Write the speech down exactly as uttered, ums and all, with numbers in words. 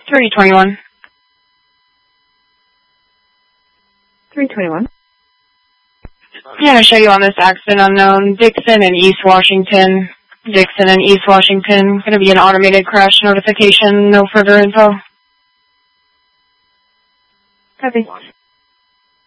three twenty-one. three twenty-one. I'm going to show you on this accident unknown. Dixon and East Washington. Dixon and East Washington. Going to be an automated crash notification. No further info. Copy.